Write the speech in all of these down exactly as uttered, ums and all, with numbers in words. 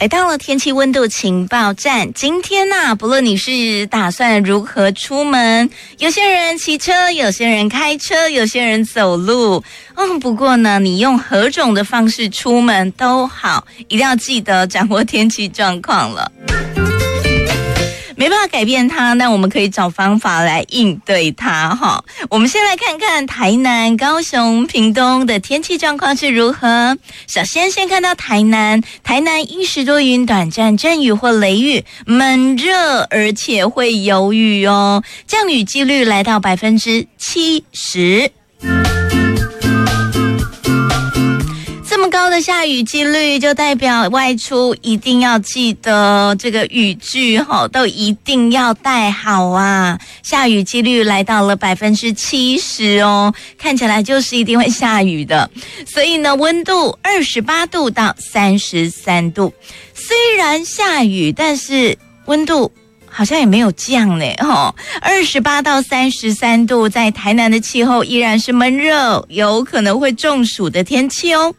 来到了天气温度情报站。今天啊，不论你是打算如何出门，有些人骑车，有些人开车，有些人走路。嗯，不过呢，你用何种的方式出门都好，一定要记得掌握天气状况了。没办法改变它，那我们可以找方法来应对它哈。我们先来看看台南、高雄、屏东的天气状况是如何。首先先看到台南，台南阴时多云，短暂阵雨或雷雨，闷热而且会有雨哦，降雨几率来到百分之七十。这么高的下雨几率，就代表外出一定要记得这个雨具齁，都一定要带好啊！下雨几率来到了百分之七十哦，看起来就是一定会下雨的。所以呢，温度二十八度到三十三度，虽然下雨，但是温度好像也没有降呢，齁，二十八到三十三度，在台南的气候依然是闷热，有可能会中暑的天气哦。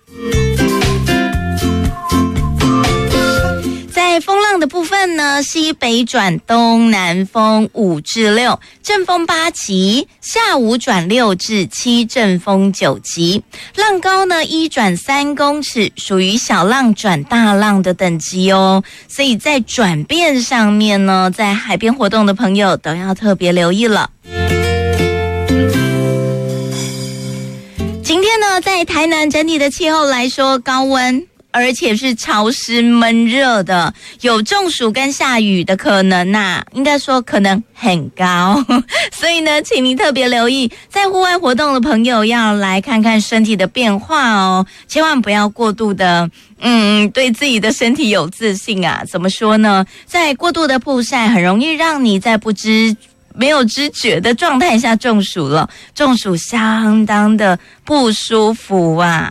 在风浪的部分呢，西北转东南风五至六，阵风八级，下午转六至七，阵风九级，浪高呢一转三公尺，属于小浪转大浪的等级哦。所以在转变上面呢，在海边活动的朋友都要特别留意了。今天呢，在台南整体的气候来说，高温，而且是潮湿闷热的，有中暑跟下雨的可能啊，应该说可能很高。所以呢，请您特别留意，在户外活动的朋友要来看看身体的变化哦，千万不要过度的嗯，对自己的身体有自信啊。怎么说呢？在过度的曝晒，很容易让你在不知没有知觉的状态下中暑了，中暑相当的不舒服啊。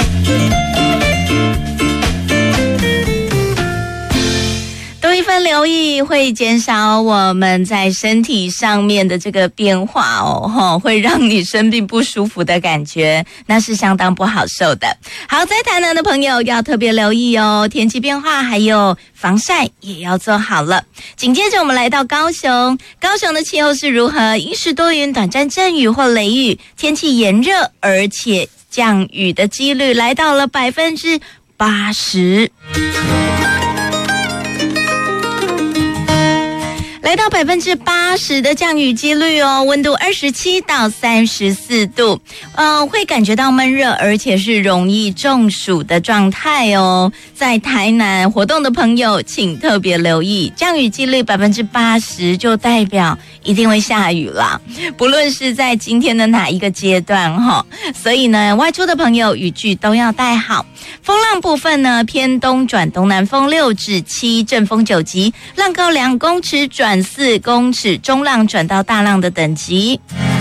多一份留意会减少我们在身体上面的这个变化哦，会让你生病不舒服的感觉，那是相当不好受的。好，在台南的朋友要特别留意哦，天气变化还有防晒也要做好了。紧接着我们来到高雄，高雄的气候是如何？阴时多云，短暂阵雨或雷雨，天气炎热，而且降雨的几率来到了百分之八十。来到百分之八十的降雨几率哦，温度二十七到三十四度，呃，会感觉到闷热，而且是容易中暑的状态哦。在台南活动的朋友，请特别留意，降雨几率百分之八十，就代表一定会下雨啦。不论是在今天的哪一个阶段哈，所以呢，外出的朋友雨具都要带好。风浪部分呢，偏东转东南风六至七，阵风九级，浪高两公尺转四公尺，中浪转到大浪的等级。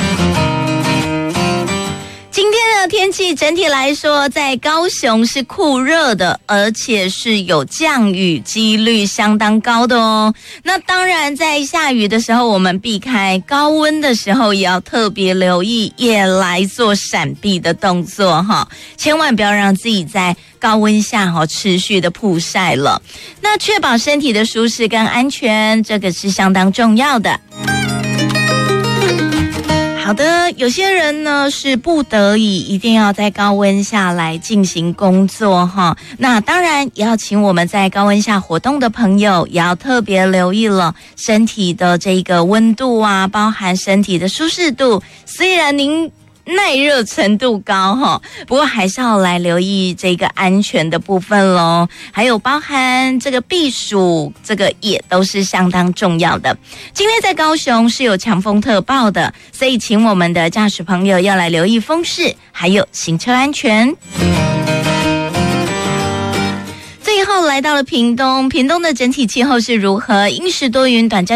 今天的天气整体来说，在高雄是酷热的，而且是有降雨几率相当高的哦。那当然在下雨的时候我们避开，高温的时候也要特别留意，也来做闪避的动作哈，千万不要让自己在高温下哈持续的曝晒了。那确保身体的舒适跟安全，这个是相当重要的。好的，有些人呢是不得已一定要在高温下来进行工作哈，那当然也要请我们在高温下活动的朋友也要特别留意了身体的这个温度啊，包含身体的舒适度。虽然您耐热程度高哈，不过还是要来留意这个安全的部分咯，还有包含这个避暑，这个也都是相当重要的。今天在高雄是有强风特报的，所以请我们的驾驶朋友要来留意风势，还有行车安全。最后来到了屏东，屏东的整体气候是如何？阴时多云，短暂